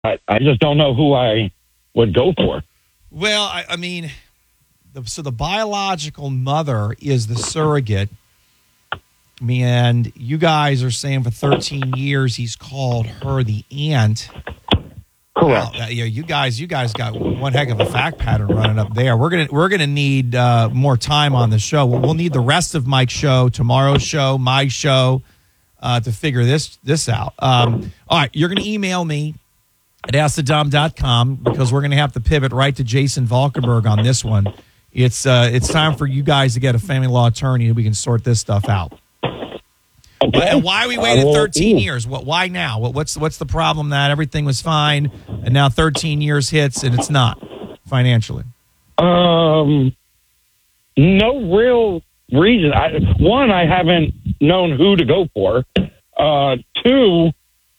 I just don't know who I would go for. Well, I mean, so the biological mother is the surrogate. And you guys are saying for 13 years he's called her the aunt. Correct. Wow, you guys got one heck of a fact pattern running up there. We're gonna need more time on the show. We'll need the rest of Mike's show, tomorrow's show, my show, to figure this out. All right, you're gonna email me at askthedom.com because we're gonna have to pivot right to Jason Valkenburg on this one. It's time for you guys to get a family law attorney and we can sort this stuff out. Okay. And why we waited 13 years? Why now? What's the problem that everything was fine and now 13 years hits and it's not financially? No real reason. I haven't known who to go for. Two,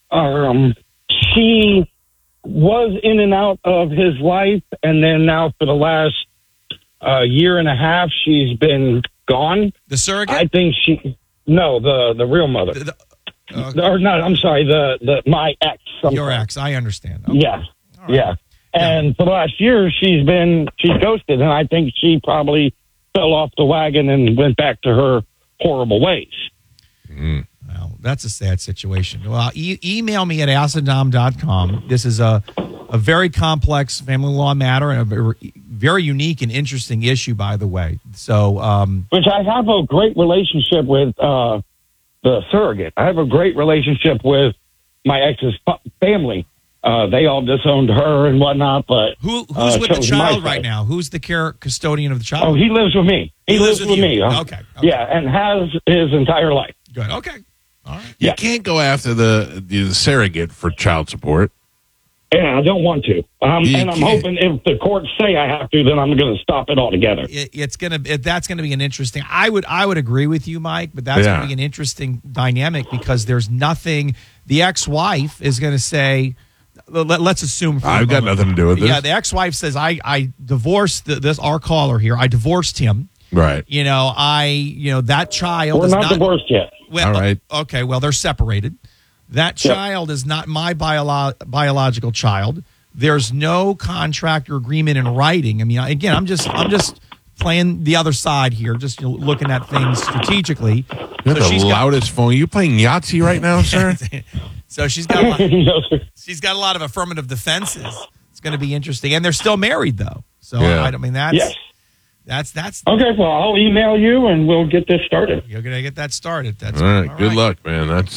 she was in and out of his life, and then now for the last year and a half, she's been gone. The surrogate? I think No, the real mother. Or not, I'm sorry, my ex. Your ex, I understand. Okay. Yeah, right. Yeah. And for the last year, she's ghosted, and I think she probably fell off the wagon and went back to her horrible ways. Mm. Well, that's a sad situation. Well, email me at askthedom.com. This is a very complex family law matter and a very unique and interesting issue, by the way. So, which I have a great relationship with the surrogate. I have a great relationship with my ex's family. They all disowned her and whatnot, but who's with the child right now? Who's the custodian of the child? Oh, he lives with me. He lives with me. Okay. Yeah, and has his entire life. Good. Okay. All right. You can't go after the surrogate for child support. Yeah, I don't want to. And I'm hoping if the courts say I have to, then I'm going to stop it altogether. That's going to be an interesting. I would agree with you, Mike, but that's going to be an interesting dynamic because there's nothing. The ex-wife is going to say. Let's assume. I've got nothing to do with this. Yeah, the ex-wife says I divorced our caller here. I divorced him. Right. That child. We're not divorced yet. Well, all right. Okay. Well, they're separated. That child is not my biological child. There's no contract or agreement in writing. I mean, again, I'm just playing the other side here, just looking at things strategically. You're the loudest phone. You playing Yahtzee right now, sir? So she's got a lot of affirmative defenses. It's going to be interesting, and they're still married though. So I mean, that's okay. Well, I'll email you, and we'll get this started. You're going to get that started. That's all right. Good luck, man. That's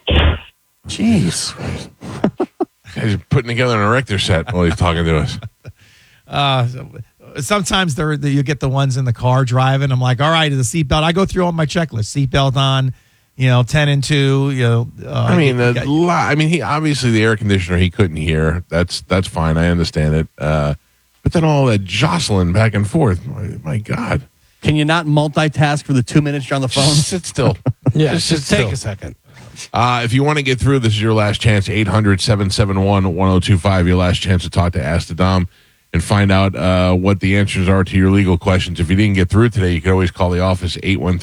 jeez. He's putting together an erector set while he's talking to us. Sometimes you get the ones in the car driving. I'm like, all right, the seatbelt. I go through all my checklists. Seatbelt on, 10 and 2. He obviously the air conditioner he couldn't hear. That's fine. I understand it. But then all that jostling back and forth. My God. Can you not multitask for the 2 minutes you're on the phone? Sit still. Yeah, just take a second. If you want to get through, this is your last chance. 800-771-1025. Your last chance to talk to Ask the Dom and find out what the answers are to your legal questions. If you didn't get through today, you can always call the office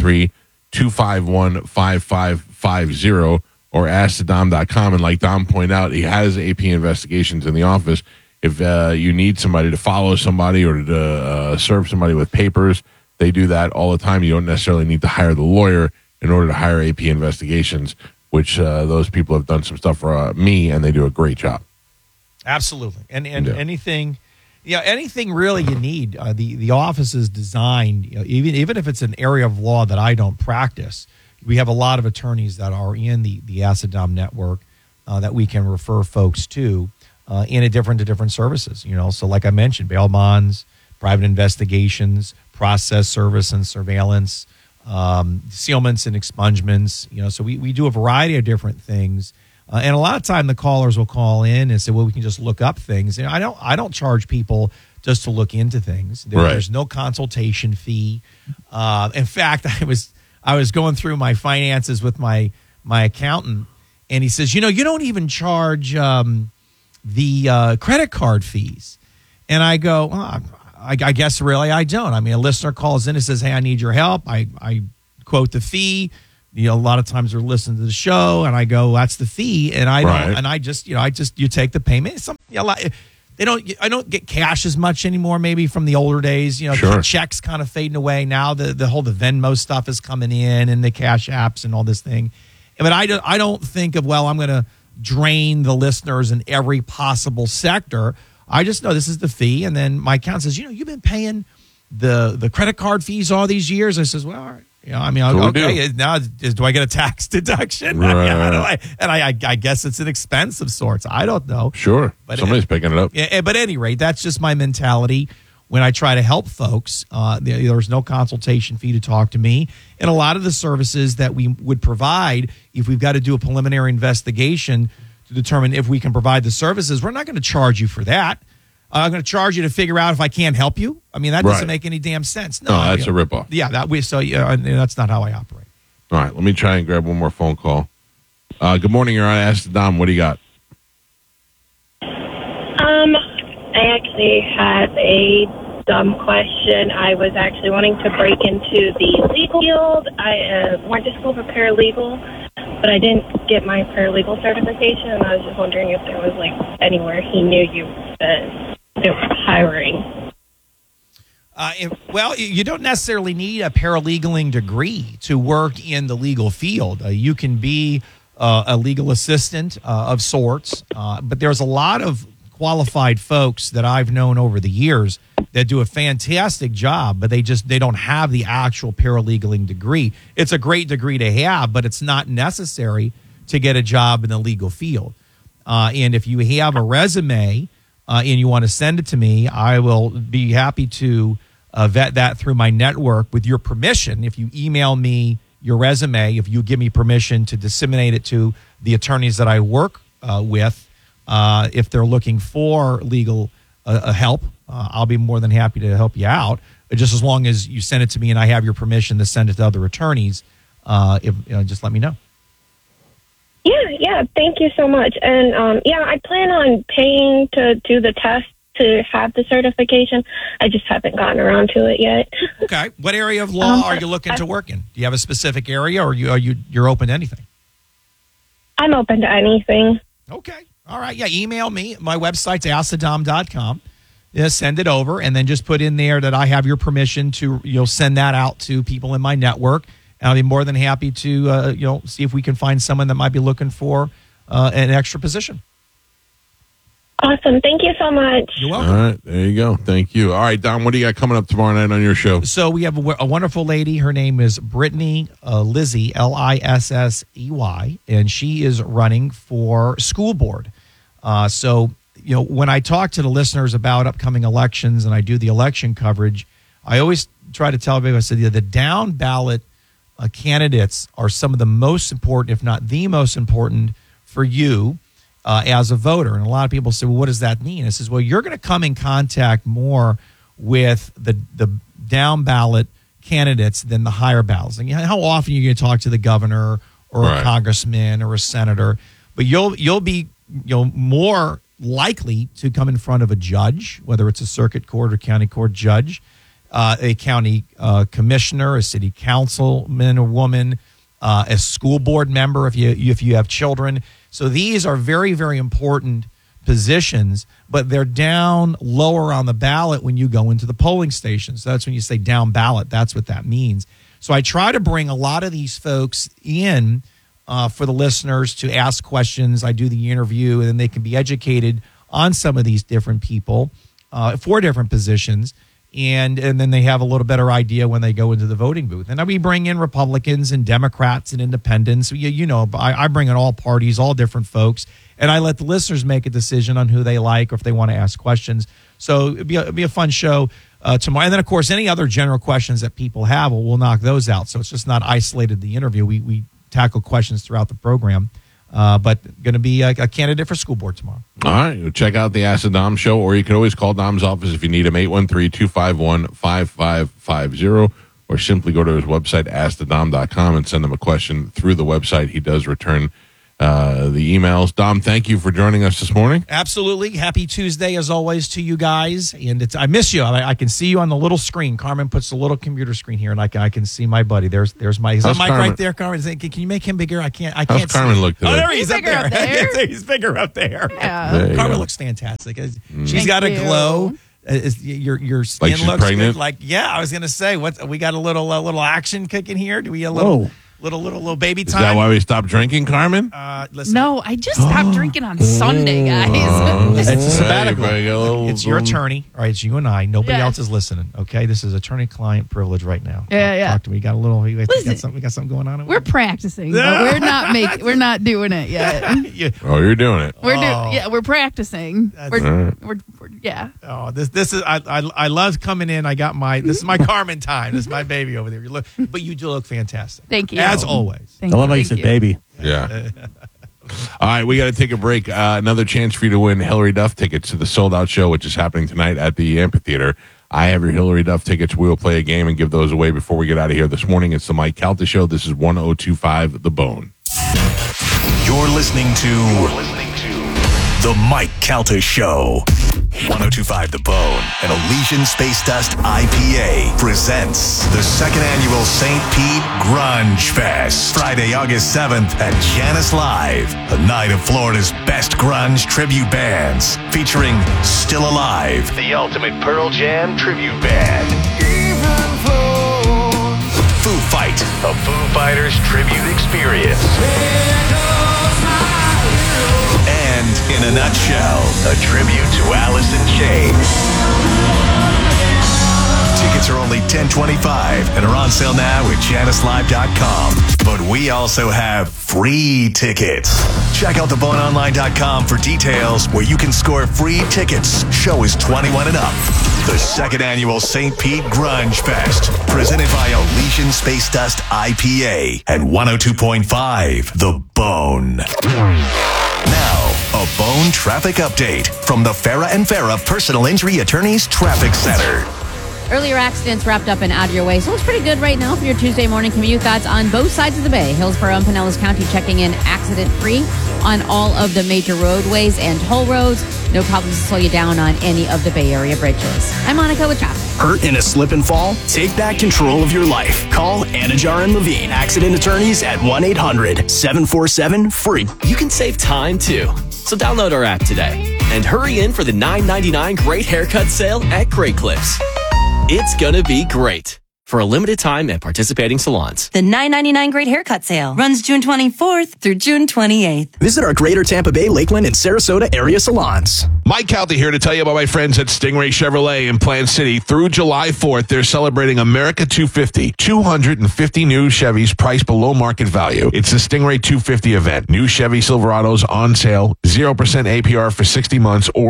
813-251-5550 or askthedom.com. And like Dom pointed out, he has AP investigations in the office. If you need somebody to follow somebody or to serve somebody with papers, they do that all the time. You don't necessarily need to hire the lawyer in order to hire AP investigations, which those people have done some stuff for me, and they do a great job. Absolutely. And anything really you need. The office is designed, even if it's an area of law that I don't practice, we have a lot of attorneys that are in the Ask the Dom network that we can refer folks to in different services. So like I mentioned, bail bonds, private investigations, process service and surveillance, sealments and expungements. So we do a variety of different things. And a lot of time the callers will call in and say, well, we can just look up things. I don't charge people just to look into things. There's no consultation fee. In fact, I was going through my finances with my accountant, and he says, you don't even charge the credit card fees. And I go, I guess really I don't. I mean, a listener calls in and says, hey, I need your help. I quote the fee. a lot of times they're listening to the show, and I go, "That's the fee," and I Right. don't, and I just you take the payment. I don't get cash as much anymore, maybe from the older days. Sure. Checks kind of fading away now. The Venmo stuff is coming in, and the Cash Apps and all this thing. But I don't think of, well, I'm going to drain the listeners in every possible sector. I just know this is the fee, and then my account says, you've been paying the credit card fees all these years. I says, well, all right. Okay. Now, do I get a tax deduction? Right. I guess it's an expense of sorts. I don't know. Sure. But Somebody's picking it up. Yeah, but at any rate, that's just my mentality when I try to help folks. There's no consultation fee to talk to me. And a lot of the services that we would provide, if we've got to do a preliminary investigation to determine if we can provide the services, we're not going to charge you for that. I'm going to charge you to figure out if I can't help you. I mean, that doesn't make any damn sense. No, that's a ripoff. Yeah, that's not how I operate. All right, let me try and grab one more phone call. Good morning, you're on Ask the Dom. What do you got? I actually had a dumb question. I was actually wanting to break into the legal field. I went to school for paralegal, but I didn't get my paralegal certification, and I was just wondering if there was anywhere he knew you they were hiring. Well, you don't necessarily need a paralegaling degree to work in the legal field. You can be a legal assistant of sorts, but there's a lot of qualified folks that I've known over the years that do a fantastic job, but they don't have the actual paralegaling degree. It's a great degree to have, but it's not necessary to get a job in the legal field. And if you have a resume and you want to send it to me, I will be happy to vet that through my network with your permission. If you email me your resume, if you give me permission to disseminate it to the attorneys that I work with, if they're looking for legal help, I'll be more than happy to help you out. Just as long as you send it to me and I have your permission to send it to other attorneys, just let me know. Yeah. Thank you so much. And I plan on paying to do the test to have the certification. I just haven't gotten around to it yet. Okay. What area of law are you looking to work in? Do you have a specific area, or you're open to anything? I'm open to anything. Okay. All right. Yeah. Email me. My website's askthedom.com. Send it over, and then just put in there that I have your permission to send that out to people in my network. And I'll be more than happy to see if we can find someone that might be looking for an extra position. Awesome. Thank you so much. You're welcome. All right. There you go. Thank you. All right, Dom, what do you got coming up tomorrow night on your show? So we have a wonderful lady. Her name is Brittany Lissey, Lissey, and she is running for school board. So when I talk to the listeners about upcoming elections and I do the election coverage, I always try to tell everybody, I said, the down ballot candidates are some of the most important, if not the most important, for you as a voter. And a lot of people say, well, what does that mean? I says, well, you're going to come in contact more with the down ballot candidates than the higher ballots. And how often are you going to talk to the governor or a congressman or a senator? But you'll be more likely to come in front of a judge, whether it's a circuit court or county court judge, a county commissioner, a city councilman or woman, a school board member if you have children. So these are very, very important positions, but they're down lower on the ballot when you go into the polling stations. So that's when you say down ballot. That's what that means. So I try to bring a lot of these folks in for the listeners to ask questions. I do the interview, and then they can be educated on some of these different people for different positions. And then they have a little better idea when they go into the voting booth. And we bring in Republicans and Democrats and independents. I bring in all parties, all different folks, and I let the listeners make a decision on who they like or if they want to ask questions. So it'd be a fun show tomorrow. And then, of course, any other general questions that people have, we'll knock those out. So it's just not isolated the interview. We tackle questions throughout the program. But going to be a candidate for school board tomorrow. All right. Check out the Ask the Dom show, or you can always call Dom's office if you need him, 813-251-5550, or simply go to his website, askthedom.com, and send him a question through the website. He does return the emails. Dom, thank you for joining us this morning. Absolutely. Happy Tuesday, as always, to you guys. And I miss you. I can see you on the little screen. Carmen puts the little computer screen here, and I can see my buddy. There's my. Is that Mike Carmen? right there, Carmen? Can you make him bigger? I can't. How's Carmen see. look today? Oh, there he is up bigger there. up there. He's bigger up there. Yeah. There you Carmen go. looks fantastic. She's Thank got a you. glow. Your skin Like she's looks pregnant? good. Like, yeah, I was gonna say, we got a little action cooking here. Do we a little Whoa. little baby Is time? that why we stopped drinking, Carmen? Listen, No, I just stopped drinking on Sunday, guys. It's a sabbatical. it's your attorney. All right, it's you and I. Nobody Yes. else is listening. Okay, this is attorney-client privilege right now. Yeah. Talk to me. We got a little. We got Listen. something going on. We're practicing, but we're not doing it yet. Yeah. Oh, you're doing it. We're practicing. We're Oh, this is. I love coming in. This is my Carmen time. This is my baby over there. But you do look fantastic. Thank you. As always. Thank I love how you thank said baby. Yeah. All right, we got to take a break. Another chance for you to win Hillary Duff tickets to the Sold Out show, which is happening tonight at the amphitheater. I have your Hillary Duff tickets. We will play a game and give those away before we get out of here this morning. It's the Mike Calta Show. This is 1025 The Bone. You're listening to The Mike Calta Show. 1025 The Bone and Elysian Space Dust IPA presents the second annual St. Pete Grunge Fest. Friday, August 7th at Janice Live. A night of Florida's best grunge tribute bands featuring Still Alive, the ultimate Pearl Jam tribute band. Foo Fight, a Foo Fighters tribute experience. And in a nutshell, a tribute to Alice in Chains. Tickets are only $10.25 and are on sale now at JaniceLive.com. But we also have free tickets. Check out theboneonline.com for details where you can score free tickets. Show is 21 and up. The second annual St. Pete Grunge Fest, presented by Elysian Space Dust IPA and 102.5 The Bone. Now, a Bone traffic update from the Farah and Farah Personal Injury Attorneys Traffic Center. Earlier accidents wrapped up and out of your way, so it's pretty good right now for your Tuesday morning commute. That's on both sides of the bay. Hillsborough and Pinellas County checking in accident-free on all of the major roadways and toll roads. No problems to slow you down on any of the Bay Area bridges. I'm Monica with traffic. Hurt in a slip and fall? Take back control of your life. Call Anajar and Levine, accident attorneys at 1-800-747-FREE. You can save time too. So download our app today and hurry in for the $9.99 Great Haircut Sale at Great Clips. It's gonna be great. For a limited time at participating salons. The $9.99 Great Haircut Sale runs June 24th through June 28th. Visit our Greater Tampa Bay, Lakeland, and Sarasota area salons. Mike Calta here to tell you about my friends at Stingray Chevrolet in Plant City. Through July 4th, they're celebrating America 250. 250 new Chevys priced below market value. It's the Stingray 250 event. New Chevy Silverados on sale, 0% APR for 60 months or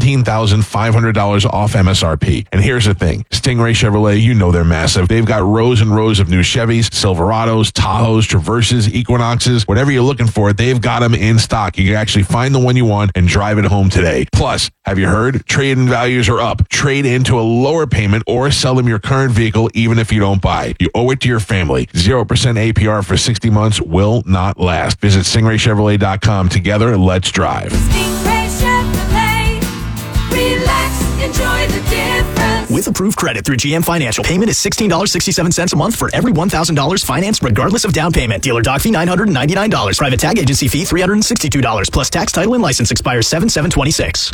$17,500 off MSRP. And here's the thing. Stingray Chevrolet, you know they're massive. They've got rows and rows of new Chevys, Silverados, Tahoes, Traverses, Equinoxes, whatever you're looking for, they've got them in stock. You can actually find the one you want and drive it home today. Plus, have you heard? Trade-in values are up. Trade into a lower payment or sell them your current vehicle even if you don't buy. You owe it to your family. 0% APR for 60 months will not last. Visit StingrayChevrolet.com. Together, let's drive. Stingray Chevrolet. Relax, enjoy the difference. With approved credit through GM Financial, payment is $16.67 a month for every $1,000 financed regardless of down payment. Dealer doc fee $999. Private tag agency fee $362. Plus tax, title, and license expires 7/7/26.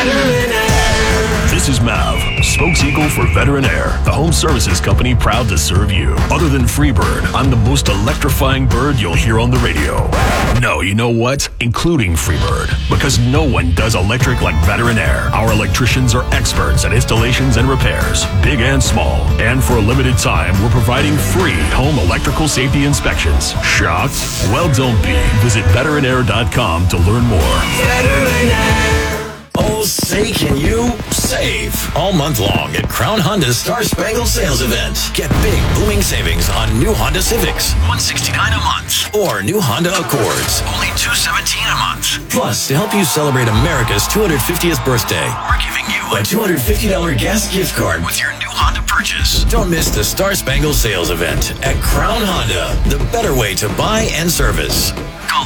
This is Mav, spokeseagle for Veteran Air, the home services company proud to serve you. Other than Freebird, I'm the most electrifying bird you'll hear on the radio. No, you know what? Including Freebird. Because no one does electric like Veteran Air. Our electricians are experts at installations and repairs, big and small. And for a limited time, we're providing free home electrical safety inspections. Shocked? Well, don't be. Visit veteranair.com to learn more. Veteran Air. Oh, say can you save all month long at Crown Honda's Star Spangled Sales Event. Get big booming savings on new Honda Civics, $169 a month, or new Honda Accords, only $217 a month. Plus, to help you celebrate America's 250th birthday, we're giving you a $250 gas gift card with your new Honda purchase. Don't miss the Star Spangled Sales Event at Crown Honda, the better way to buy and service. Call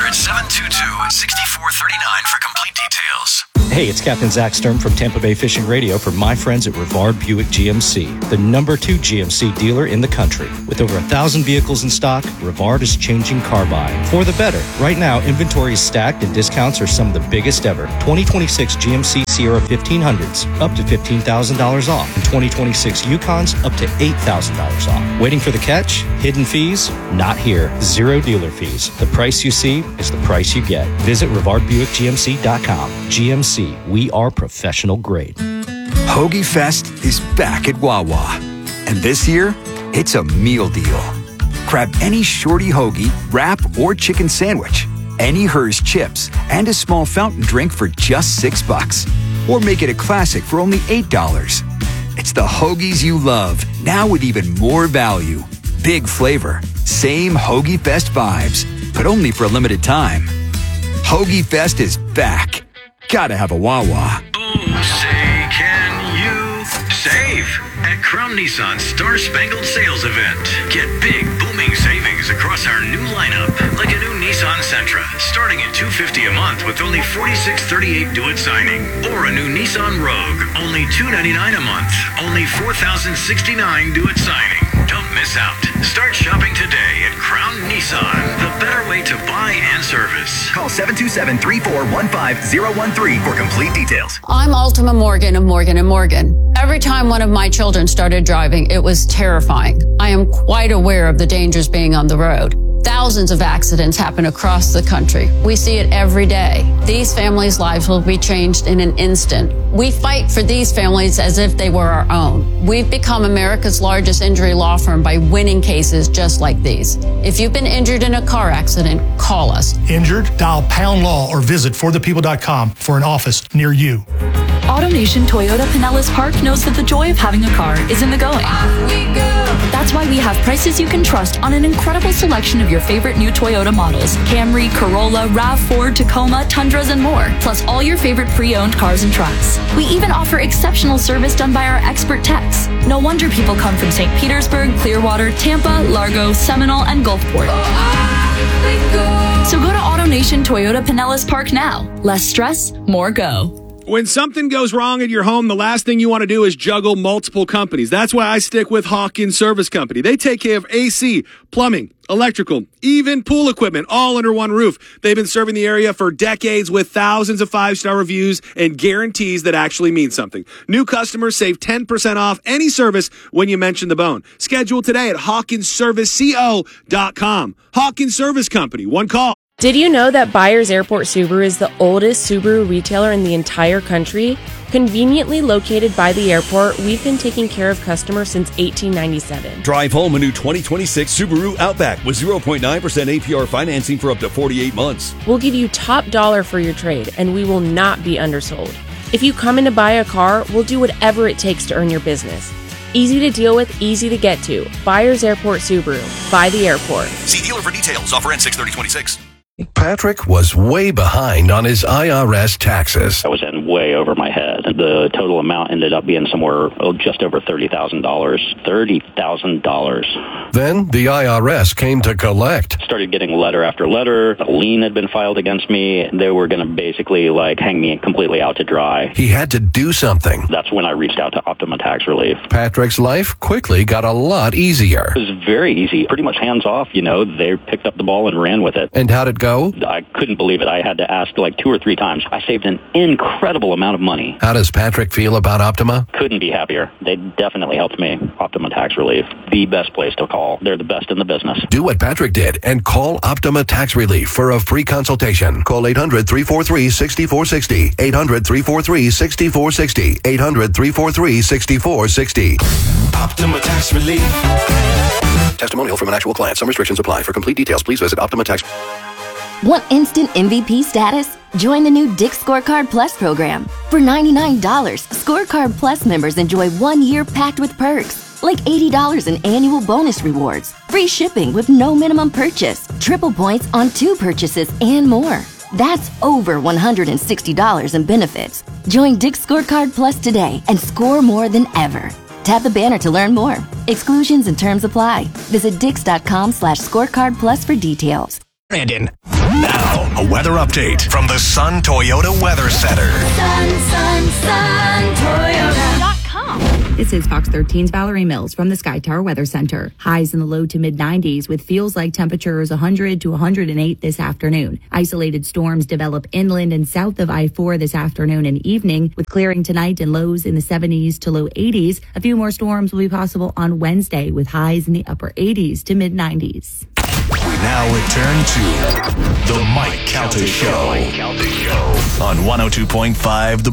800-722-6439 for complete details. Hey, it's Captain Zach Sturm from Tampa Bay Fishing Radio for my friends at Rivard Buick GMC, the #2 GMC dealer in the country. With over 1,000 vehicles in stock, Rivard is changing car buying for the better. Right now, inventory is stacked and discounts are some of the biggest ever. 2026 GMC Sierra 1500s, up to $15,000 off. And 2026 Yukons, up to $8,000 off. Waiting for the catch? Hidden fees? Not here. Zero dealer fees. The price you see is the price you get. Visit RivardBuickGMC.com. GMC, we are professional grade. Hoagie Fest is back at Wawa. And this year, it's a meal deal. Grab any shorty hoagie, wrap, or chicken sandwich, any Hers chips, and a small fountain drink for just $6. Or make it a classic for only $8. It's the hoagies you love, now with even more value. Big flavor, same Hoagie Fest vibes, but only for a limited time. Hoagie Fest is back. Gotta have a Wawa. Say, can you save at Crown Nissan Star Spangled Sales Event? Get big, booming savings across our new lineup, like a new Nissan Sentra, starting at $250 a month with only $46.38 due at signing, or a new Nissan Rogue, only $299 a month, only $4,069 due at signing. Don't miss out. Start shopping today at Crown Nissan, the better way to buy and service. Call 727-3415-013 for complete details. I'm Ultima Morgan of Morgan & Morgan. Every time one of my children started driving, it was terrifying. I am quite aware of the dangers being on the road. Thousands of accidents happen across the country. We see it every day. These families' lives will be changed in an instant. We fight for these families as if they were our own. We've become America's largest injury law firm by winning cases just like these. If you've been injured in a car accident, call us. Injured? Dial £, law or visit forthepeople.com for an office near you. AutoNation Toyota Pinellas Park knows that the joy of having a car is in the going. That's why we have prices you can trust on an incredible selection of your favorite new Toyota models. Camry, Corolla, RAV4, Tacoma, Tundras, and more. Plus all your favorite pre-owned cars and trucks. We even offer exceptional service done by our expert techs. No wonder people come from St. Petersburg, Clearwater, Tampa, Largo, Seminole, and Gulfport. So go to AutoNation Toyota Pinellas Park now. Less stress, more go. When something goes wrong at your home, the last thing you want to do is juggle multiple companies. That's why I stick with Hawkins Service Company. They take care of AC, plumbing, electrical, even pool equipment, all under one roof. They've been serving the area for decades with thousands of 5-star reviews and guarantees that actually mean something. New customers save 10% off any service when you mention the bone. Schedule today at HawkinsServiceCO.com. Hawkins Service Company. One call. Did you know that Byers Airport Subaru is the oldest Subaru retailer in the entire country? Conveniently located by the airport, we've been taking care of customers since 1897. Drive home a new 2026 Subaru Outback with 0.9% APR financing for up to 48 months. We'll give you top dollar for your trade, and we will not be undersold. If you come in to buy a car, we'll do whatever it takes to earn your business. Easy to deal with, easy to get to. Byers Airport Subaru. By the airport. See dealer for details. Offer ends 6/30/26. Patrick was way behind on his IRS taxes. I was in way over my head. The total amount ended up being somewhere just over $30,000. $30,000. Then the IRS came to collect. Started getting letter after letter. A lien had been filed against me. They were going to basically hang me completely out to dry. He had to do something. That's when I reached out to Optima Tax Relief. Patrick's life quickly got a lot easier. It was very easy. Pretty much hands off, They picked up the ball and ran with it. And how'd it go? I couldn't believe it. I had to ask 2 or 3 times. I saved an incredible amount of money. How does Patrick feel about Optima? Couldn't be happier. They definitely helped me. Optima Tax Relief, the best place to call. They're the best in the business. Do what Patrick did and call Optima Tax Relief for a free consultation. Call 800-343-6460. 800-343-6460. 800-343-6460. Optima Tax Relief. Testimonial from an actual client. Some restrictions apply. For complete details, please visit Optima Tax. Want instant MVP status? Join the new Dick's Scorecard Plus program. For $99, Scorecard Plus members enjoy 1 year packed with perks, like $80 in annual bonus rewards, free shipping with no minimum purchase, triple points on 2 purchases, and more. That's over $160 in benefits. Join Dick's Scorecard Plus today and score more than ever. Tap the banner to learn more. Exclusions and terms apply. Visit Dix.com/scorecard plus for details. Brandon. Now, a weather update from the Sun Toyota Weather Center. Toyota.com. This is Fox 13's Valerie Mills from the Sky Tower Weather Center. Highs in the low to mid 90s with feels like temperatures 100 to 108 this afternoon. Isolated storms develop inland and south of I-4 this afternoon and evening with clearing tonight and lows in the 70s to low 80s. A few more storms will be possible on Wednesday with highs in the upper 80s to mid 90s. We now return to the Mike Calta Show on 102.5 The